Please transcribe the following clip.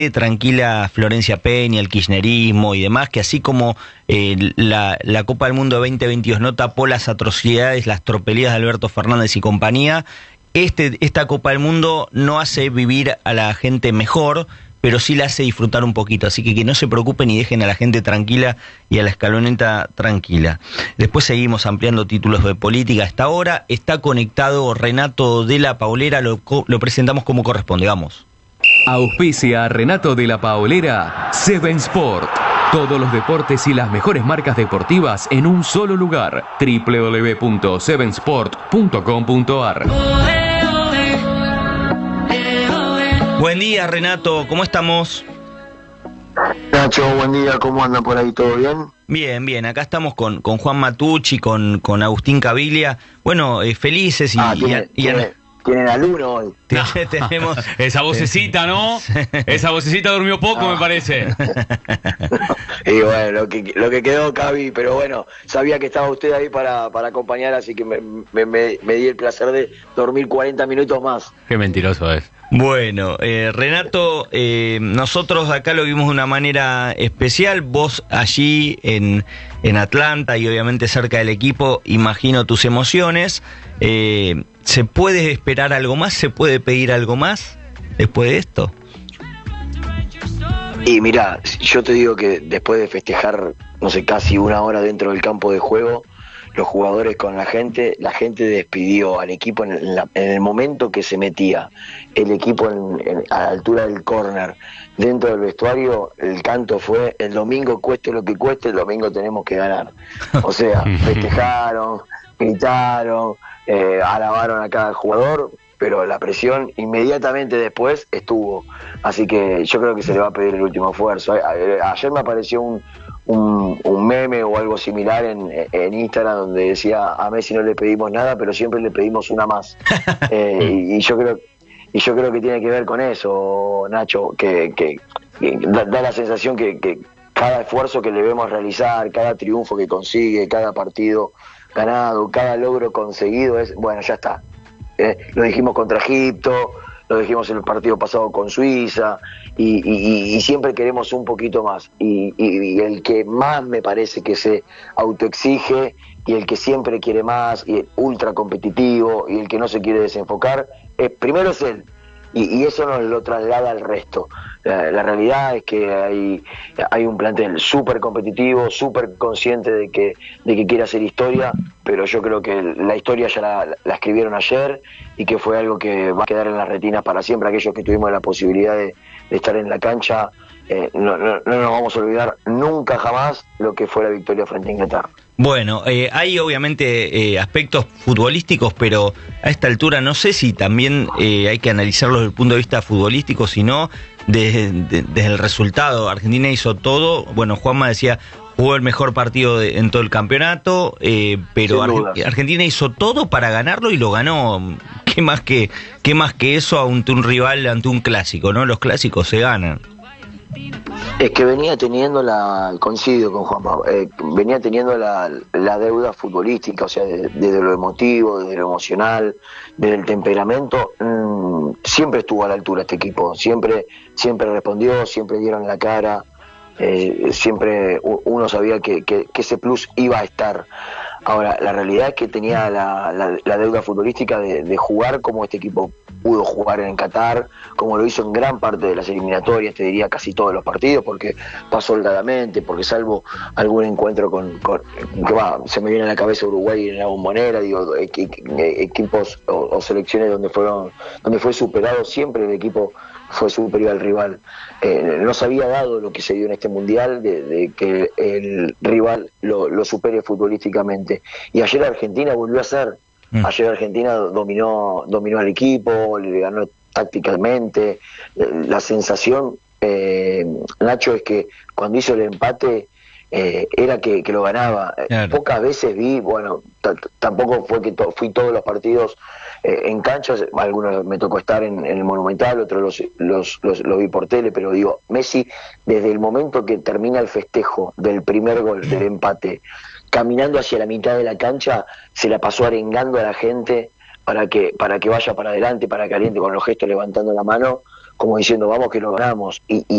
tranquila Florencia Peña, el kirchnerismo y demás, que así como la Copa del Mundo 2022 no tapó las atrocidades, las tropelías de Alberto Fernández y compañía, esta Copa del Mundo no hace vivir a la gente mejor, pero sí la hace disfrutar un poquito, así que no se preocupen y dejen a la gente tranquila y a la escaloneta tranquila. Después seguimos ampliando títulos de política hasta ahora. Está conectado Renato de la Paulera, lo presentamos como corresponde, vamos. Auspicia a Renato de la Paolera, Seven Sport. Todos los deportes y las mejores marcas deportivas en un solo lugar. www.sevensport.com.ar. Buen día, Renato, ¿cómo estamos? Nacho, buen día, ¿cómo andan por ahí? ¿Todo bien? Bien, bien, acá estamos con Juan Matucci, con Agustín Caviglia. Bueno, felices Tienen al uno hoy. Tenemos esa vocecita, ¿no? Esa vocecita durmió poco, me parece. Y bueno, lo que quedó, Cavi, pero bueno, sabía que estaba usted ahí para acompañar, así que me di el placer de dormir 40 minutos más. Qué mentiroso es. Bueno, Renato, nosotros acá lo vimos de una manera especial, vos allí en Atlanta y obviamente cerca del equipo, imagino tus emociones. ¿Se puede esperar algo más? ¿Se puede pedir algo más después de esto? Y mira, yo te digo que después de festejar, no sé, casi una hora dentro del campo de juego, los jugadores con la gente despidió al equipo en el momento que se metía el equipo a la altura del córner dentro del vestuario. El canto fue: el domingo cueste lo que cueste, el domingo tenemos que ganar. O sea, festejaron, gritaron, alabaron a cada jugador, pero la presión inmediatamente después estuvo. Así que yo creo que se le va a pedir el último esfuerzo. Ayer me apareció un meme o algo similar en Instagram donde decía: a Messi no le pedimos nada, pero siempre le pedimos una más. Y yo creo que tiene que ver con eso, Nacho, que da la sensación que cada esfuerzo que le vemos realizar, cada triunfo que consigue, cada partido ganado, cada logro conseguido es, bueno, ya está. Lo dijimos contra Egipto, lo dijimos en el partido pasado con Suiza, y siempre queremos un poquito más. Y el que más me parece que se autoexige, y el que siempre quiere más, y el ultra competitivo, y el que no se quiere desenfocar, primero es él. Y eso nos lo traslada al resto. La realidad es que hay un plantel súper competitivo, súper consciente de que quiere hacer historia, pero yo creo que la historia ya la escribieron ayer, y que fue algo que va a quedar en las retinas para siempre. Aquellos que tuvimos la posibilidad de estar en la cancha, no nos vamos a olvidar nunca jamás lo que fue la victoria frente a Inglaterra. Bueno, hay obviamente aspectos futbolísticos, pero a esta altura no sé si también hay que analizarlo desde el punto de vista futbolístico, sino desde el resultado. Argentina hizo todo. Bueno, Juanma decía, jugó el mejor partido en todo el campeonato, pero Argentina hizo todo para ganarlo y lo ganó. ¿Qué más que eso ante un rival, ante un clásico, ¿no? Los clásicos se ganan. Es que venía teniendo coincido con Juanma, venía teniendo la deuda futbolística, o sea, desde lo emotivo, desde lo emocional, desde el temperamento. Siempre estuvo a la altura este equipo, siempre respondió, siempre dieron la cara, siempre uno sabía que ese plus iba a estar. Ahora, la realidad es que tenía la deuda futbolística de jugar como este equipo pudo jugar en Qatar, como lo hizo en gran parte de las eliminatorias, te diría casi todos los partidos, porque pasó holgadamente, porque salvo algún encuentro se me viene a la cabeza Uruguay en la Bombonera, digo, equipos o selecciones donde fue superado, siempre el equipo fue superior al rival. No se había dado lo que se dio en este mundial, de que el rival lo supere futbolísticamente, y ayer Argentina volvió a ser. Ayer Argentina dominó al equipo, le ganó tácticamente. La sensación, Nacho, es que cuando hizo el empate era que lo ganaba. Claro. Pocas veces vi, bueno, tampoco fue que fui todos los partidos en canchas, algunos me tocó estar en el Monumental, otros los vi por tele, pero digo, Messi, desde el momento que termina el festejo del primer gol, del empate, caminando hacia la mitad de la cancha, se la pasó arengando a la gente para que vaya para adelante, para que aliente con los gestos, levantando la mano, como diciendo, vamos que lo ganamos, y